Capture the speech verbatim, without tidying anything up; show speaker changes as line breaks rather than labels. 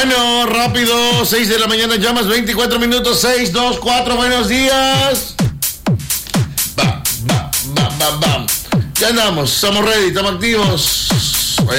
Bueno, rápido, seis de la mañana, llamas veinticuatro minutos, seis, dos, cuatro, buenos días. Bam, bam, bam, bam, bam. Ya andamos, estamos ready, estamos activos.